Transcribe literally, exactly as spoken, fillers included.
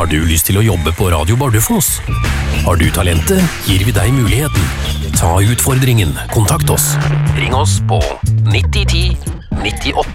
Har du lyst til å jobbe på Radio Bardufoss? Har du talentet, gir vi deg muligheten. Ta utfordringen, kontakt oss. Ring oss på nitti ti nittiåtte.